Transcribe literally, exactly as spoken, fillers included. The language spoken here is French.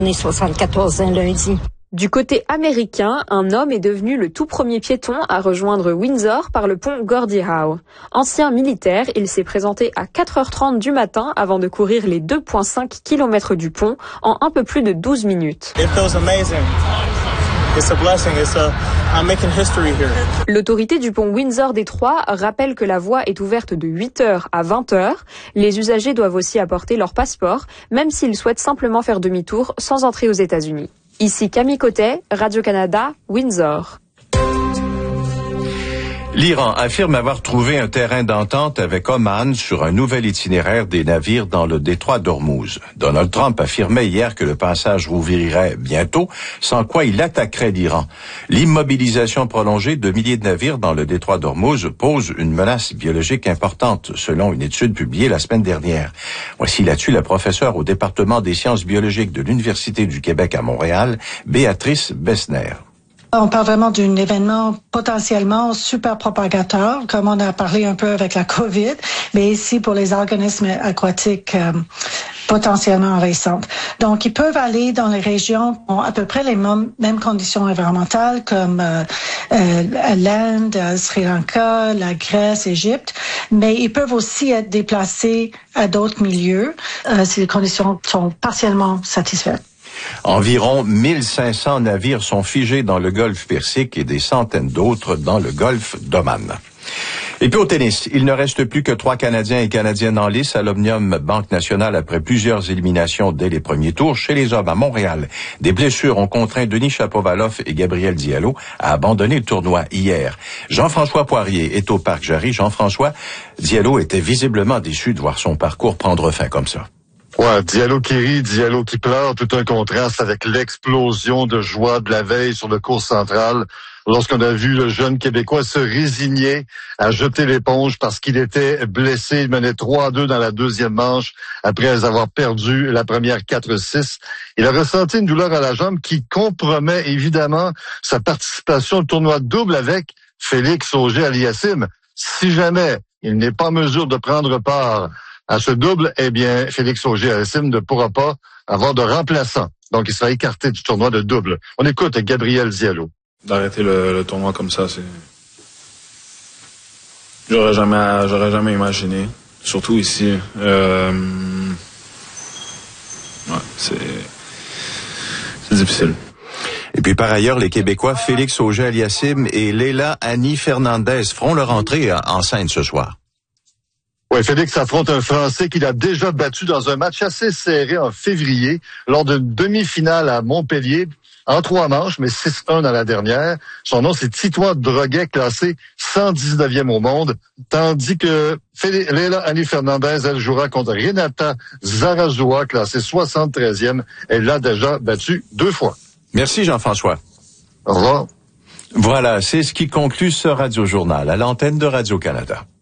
Né soixante-quatorze un lundi. Du côté américain, un homme est devenu le tout premier piéton à rejoindre Windsor par le pont Gordie Howe. Ancien militaire, il s'est présenté à quatre heures trente du matin avant de courir les deux virgule cinq kilomètres du pont en un peu plus de douze minutes. It feels amazing. It's a blessing. It's a, I'm making history here. L'autorité du pont Windsor-Détroit rappelle que la voie est ouverte de huit heures à vingt heures. Les usagers doivent aussi apporter leur passeport, même s'ils souhaitent simplement faire demi-tour sans entrer aux États-Unis. Ici Camille Cotet, Radio-Canada, Windsor. L'Iran affirme avoir trouvé un terrain d'entente avec Oman sur un nouvel itinéraire des navires dans le détroit d'Ormuz. Donald Trump affirmait hier que le passage rouvrirait bientôt, sans quoi il attaquerait l'Iran. L'immobilisation prolongée de milliers de navires dans le détroit d'Ormuz pose une menace biologique importante, selon une étude publiée la semaine dernière. Voici là-dessus la professeure au département des sciences biologiques de l'Université du Québec à Montréal, Béatrice Bessner. On parle vraiment d'un événement potentiellement super propagateur, comme on a parlé un peu avec la COVID, mais ici pour les organismes aquatiques euh, potentiellement envahissantes. Donc, ils peuvent aller dans les régions qui ont à peu près les mêmes, mêmes conditions environnementales comme euh, euh, l'Inde, Sri Lanka, la Grèce, l'Égypte, mais ils peuvent aussi être déplacés à d'autres milieux euh, si les conditions sont partiellement satisfaites. Environ mille cinq cents navires sont figés dans le golfe Persique et des centaines d'autres dans le golfe d'Oman. Et puis au tennis, il ne reste plus que trois Canadiens et Canadiennes en lice à l'Omnium Banque Nationale après plusieurs éliminations dès les premiers tours. Chez les hommes à Montréal, des blessures ont contraint Denis Shapovalov et Gabriel Diallo à abandonner le tournoi hier. Jean-François Poirier est au Parc Jarry. Jean-François, Diallo était visiblement déçu de voir son parcours prendre fin comme ça. Ouais, Diallo qui rit, Diallo qui pleure, tout un contraste avec l'explosion de joie de la veille sur le cours central, lorsqu'on a vu le jeune Québécois se résigner à jeter l'éponge parce qu'il était blessé. Il menait trois à deux dans la deuxième manche après avoir perdu la première quatre six. Il a ressenti une douleur à la jambe qui compromet évidemment sa participation au tournoi de double avec Félix Auger-Aliassime. Si jamais il n'est pas en mesure de prendre part à ce double, eh bien, Félix Auger-Aliassime ne pourra pas avoir de remplaçant. Donc, il sera écarté du tournoi de double. On écoute Gabriel Diallo. D'arrêter le, le tournoi comme ça, c'est... J'aurais jamais, j'aurais jamais imaginé. Surtout ici. Euh... Ouais, c'est... C'est difficile. Et puis par ailleurs, les Québécois Félix Auger-Aliassime et Leila Annie Fernandez feront leur entrée en scène ce soir. Oui, Félix affronte un Français qu'il a déjà battu dans un match assez serré en février, lors d'une demi-finale à Montpellier, en trois manches, mais six un dans la dernière. Son nom, c'est Titouan Droguet, classé cent dix-neuvième au monde, tandis que Leila Annie Fernandez, elle jouera contre Renata Zarazua, classée soixante-treizième. Elle l'a déjà battu deux fois. Merci Jean-François. Au revoir. Voilà, c'est ce qui conclut ce Radio-Journal à l'antenne de Radio-Canada.